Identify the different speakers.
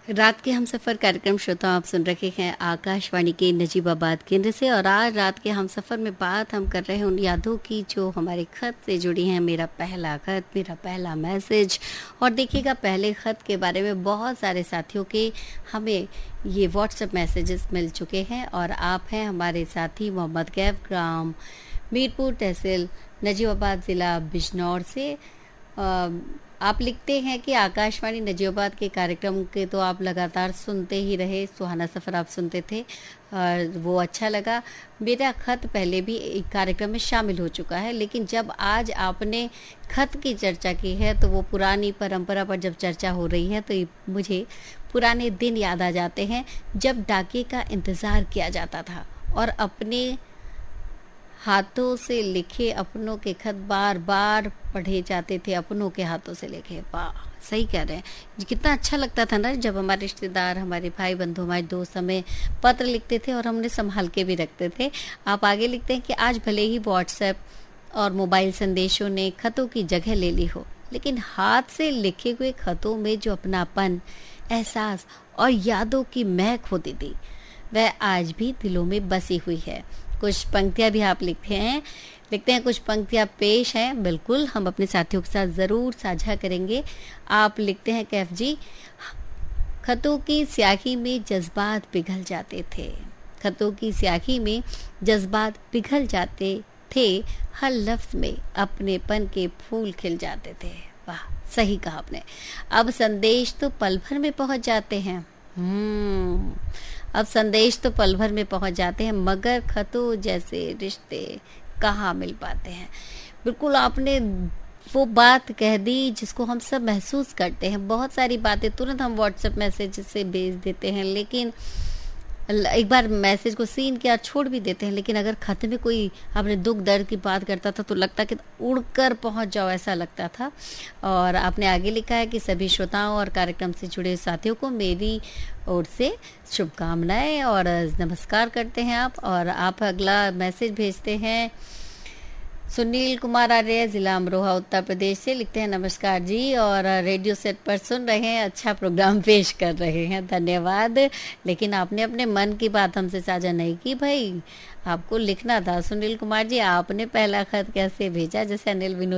Speaker 1: रात के हम सफ़र कार्यक्रम श्रोता आप सुन रहे हैं आकाशवाणी के नजीबाबाद केंद्र से। और आज रात के हम सफ़र में बात हम कर रहे हैं उन यादों की जो हमारे खत से जुड़ी हैं। मेरा पहला खत, मेरा पहला मैसेज। और देखिएगा, पहले खत के बारे में बहुत सारे साथियों के हमें ये व्हाट्सएप मैसेजेस मिल चुके हैं। और आप हैं हमारे साथी मोहम्मद कैफ, ग्राम मीरपुर, तहसील नजीबाबाद, ज़िला बिजनौर से। आप लिखते हैं कि आकाशवाणी नजीबाबाद के कार्यक्रम के तो आप लगातार सुनते ही रहे, सुहाना सफ़र आप सुनते थे और वो अच्छा लगा। मेरा खत पहले भी एक कार्यक्रम में शामिल हो चुका है, लेकिन जब आज आपने खत की चर्चा की है तो वो पुरानी परंपरा पर जब चर्चा हो रही है तो मुझे पुराने दिन याद आ जाते हैं जब डाकिये का इंतज़ार किया जाता था और अपने हाथों से लिखे अपनों के खत बार बार पढ़े जाते थे। अपनों के हाथों से लिखे, वाह, सही कह रहे हैं। कितना अच्छा लगता था ना जब हमारे रिश्तेदार, हमारे भाई बंधु, हमारे दोस्त हमें पत्र लिखते थे और हमने संभाल के भी रखते थे। आप आगे लिखते हैं कि आज भले ही व्हाट्सएप और मोबाइल संदेशों ने खतों की जगह ले ली हो, लेकिन हाथ से लिखे हुए खतों में जो अपनापन, एहसास और यादों की महक होती थी, वह आज भी दिलों में बसी हुई है। कुछ पंक्तियां भी आप लिखते हैं कुछ पंक्तियां पेश हैं, बिल्कुल हम अपने साथियों के साथ ज़रूर साझा करेंगे। आप लिखते हैं कैफ जी, खतों की स्याही में जज्बात पिघल जाते थे। खतों की स्याही में जज्बात पिघल जाते थे, हर लफ्ज में अपनेपन के फूल खिल जाते थे। वाह, सही कहा आपने। अब संदेश तो पल भर में पहुंच जाते हैं। अब संदेश तो पल भर में पहुंच जाते हैं, मगर खतों जैसे रिश्ते कहाँ मिल पाते हैं। बिल्कुल आपने वो बात कह दी जिसको हम सब महसूस करते हैं। बहुत सारी बातें तुरंत हम व्हाट्सएप मैसेज से भेज देते हैं, लेकिन एक बार मैसेज को सीन किया छोड़ भी देते हैं, लेकिन अगर खत में कोई अपने दुख दर्द की बात करता था तो लगता कि उड़कर पहुंच जाओ, ऐसा लगता था। और आपने आगे लिखा है कि सभी श्रोताओं और कार्यक्रम से जुड़े साथियों को मेरी ओर से शुभकामनाएं और नमस्कार करते हैं आप। और आप अगला मैसेज भेजते हैं सुनील कुमार आर्य, जिला अमरोहा, उत्तर प्रदेश से। लिखते हैं नमस्कार जी, और रेडियो सेट पर सुन रहे हैं, अच्छा प्रोग्राम पेश कर रहे हैं, धन्यवाद। लेकिन आपने अपने मन की बात हमसे साझा नहीं की भाई, आपको लिखना था। सुनील कुमार जी, आपने पहला खत कैसे भेजा? जैसे अनिल विनोद